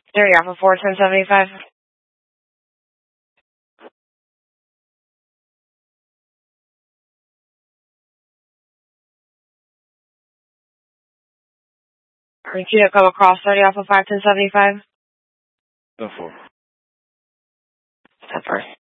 30 off of 41075. Repeat to come across 30 off of 51075. Go for it. Step first.